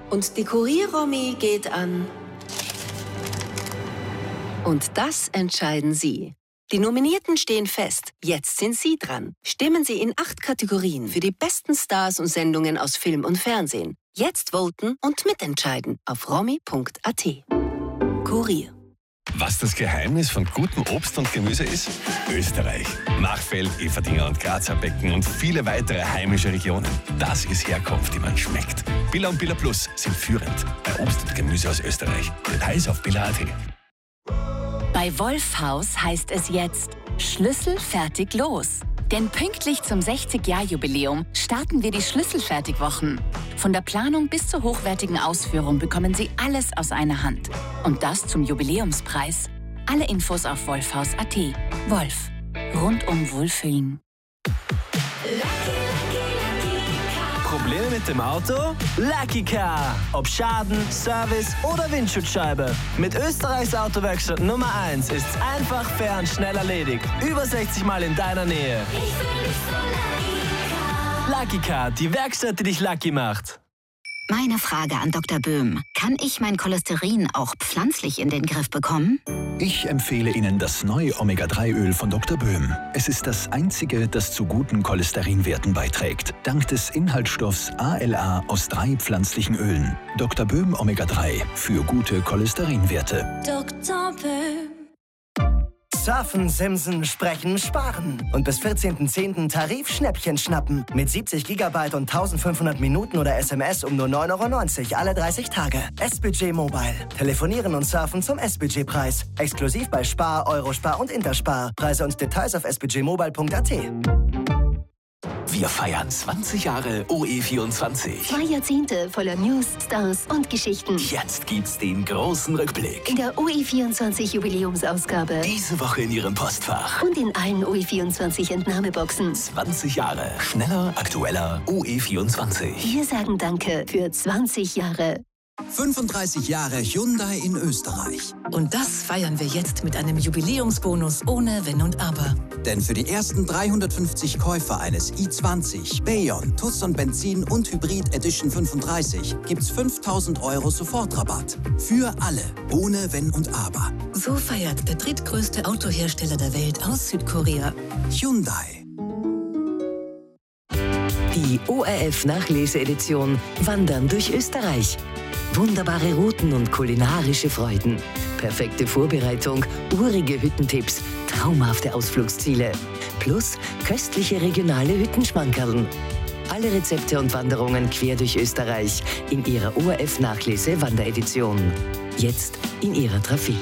Und die Kurier-Romy geht an... Und das entscheiden Sie. Die Nominierten stehen fest. Jetzt sind Sie dran. Stimmen Sie in 8 Kategorien für die besten Stars und Sendungen aus Film und Fernsehen. Jetzt voten und mitentscheiden auf romy.at. Kurier. Was das Geheimnis von gutem Obst und Gemüse ist? Österreich. Machfeld, Everdinger und Grazer Becken und viele weitere heimische Regionen. Das ist Herkunft, die man schmeckt. Billa und Billa Plus sind führend bei Obst und Gemüse aus Österreich. Details auf billa.at. Bei Wolfhaus heißt es jetzt Schlüssel fertig los. Denn pünktlich zum 60-Jahr-Jubiläum starten wir die Schlüsselfertigwochen. Von der Planung bis zur hochwertigen Ausführung bekommen Sie alles aus einer Hand. Und das zum Jubiläumspreis. Alle Infos auf wolfhaus.at. Wolf. Rundum Wohlfühlen. Probleme mit dem Auto? Lucky Car. Ob Schaden, Service oder Windschutzscheibe. Mit Österreichs Autowerkstatt Nummer 1 ist's einfach, fair und schnell erledigt. Über 60 Mal in deiner Nähe. Lucky Car, die Werkstatt, die dich lucky macht. Meine Frage an Dr. Böhm. Kann ich mein Cholesterin auch pflanzlich in den Griff bekommen? Ich empfehle Ihnen das neue Omega-3-Öl von Dr. Böhm. Es ist das einzige, das zu guten Cholesterinwerten beiträgt. Dank des Inhaltsstoffs ALA aus 3 pflanzlichen Ölen. Dr. Böhm Omega-3 für gute Cholesterinwerte. Dr. Böhm. Surfen, Simsen, Sprechen, Sparen. Und bis 14.10. Tarif-Schnäppchen schnappen. Mit 70 GB und 1500 Minuten oder SMS um nur 9,90 € alle 30 Tage. S-Budget Mobile. Telefonieren und surfen zum S-Budget-Preis. Exklusiv bei Spar, Eurospar und Interspar. Preise und Details auf sbudgetmobile.at. Wir feiern 20 Jahre OE24. 2 Jahrzehnte voller News, Stars und Geschichten. Jetzt gibt's den großen Rückblick. In der OE24 Jubiläumsausgabe. Diese Woche in Ihrem Postfach. Und in allen OE24 Entnahmeboxen. 20 Jahre. Schneller, aktueller OE24. Wir sagen Danke für 20 Jahre. 35 Jahre Hyundai in Österreich. Und das feiern wir jetzt mit einem Jubiläumsbonus ohne Wenn und Aber. Denn für die ersten 350 Käufer eines i20, Bayon, Tucson Benzin und Hybrid Edition 35 gibt's 5.000 € Sofortrabatt. Für alle, ohne Wenn und Aber. So feiert der drittgrößte Autohersteller der Welt aus Südkorea. Hyundai. Die ORF-Nachlese-Edition Wandern durch Österreich. Wunderbare Routen und kulinarische Freuden. Perfekte Vorbereitung, urige Hüttentipps, traumhafte Ausflugsziele. Plus köstliche regionale Hüttenschmankerln. Alle Rezepte und Wanderungen quer durch Österreich in ihrer ORF-Nachlese-Wanderedition. Jetzt in ihrer Trafik.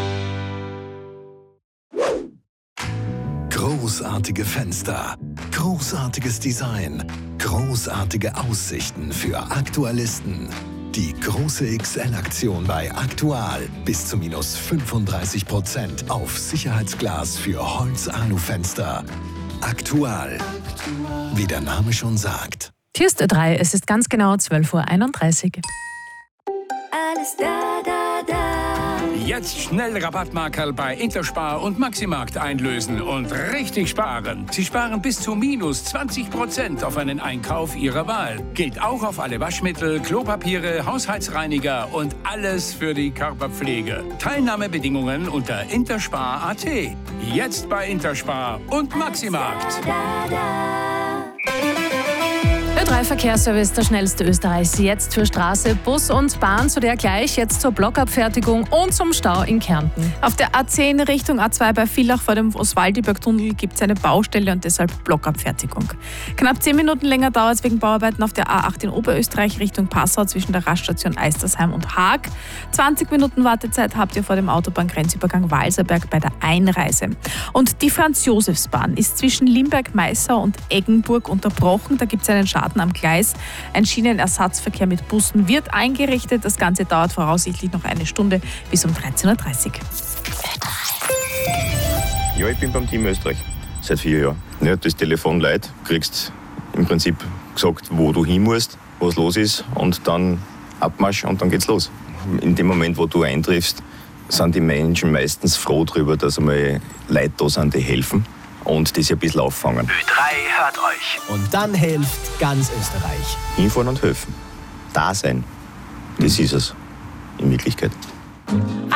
Großartige Fenster, großartiges Design, großartige Aussichten für Aktualisten. Die große XL-Aktion bei Aktual. Bis zu minus 35% auf Sicherheitsglas für Holz-Alu-Fenster. Aktual. Wie der Name schon sagt. Hier ist Ö3, es ist ganz genau 12:31 Uhr. Alles da, da, da. Jetzt schnell Rabattmarkerl bei Interspar und Maximarkt einlösen und richtig sparen. Sie sparen bis zu minus 20% auf einen Einkauf Ihrer Wahl. Gilt auch auf alle Waschmittel, Klopapiere, Haushaltsreiniger und alles für die Körperpflege. Teilnahmebedingungen unter interspar.at. Jetzt bei Interspar und Maximarkt. Ö3 Verkehrsservice, der schnellste Österreichs. Jetzt für Straße, Bus und Bahn, zu der gleich jetzt zur Blockabfertigung und zum Stau in Kärnten. Auf der A10 Richtung A2 bei Villach vor dem Oswaldiberg-Tunnel gibt es eine Baustelle und deshalb Blockabfertigung. Knapp 10 Minuten länger dauert es wegen Bauarbeiten auf der A8 in Oberösterreich Richtung Passau zwischen der Raststation Eistersheim und Haag. 20 Minuten Wartezeit habt ihr vor dem Autobahngrenzübergang Walserberg bei der Einreise. Und die Franz-Josefs-Bahn ist zwischen Limberg, Maissau und Eggenburg unterbrochen. Da gibt es einen Schaden am Gleis. Ein Schienenersatzverkehr mit Bussen wird eingerichtet. Das Ganze dauert voraussichtlich noch eine Stunde bis um 13:30 Uhr. Ja, ich bin beim Team Österreich seit 4 Jahren. Ja, das Telefon leiht, kriegst im Prinzip gesagt, wo du hin musst, was los ist und dann Abmarsch und dann geht's los. In dem Moment, wo du eintriffst, sind die Menschen meistens froh darüber, dass einmal Leute da sind, die helfen und das ein bisschen auffangen. Ö3 hört euch. Und dann hilft ganz Österreich. Hinfahren und helfen. Da sein. Das ist es in Wirklichkeit.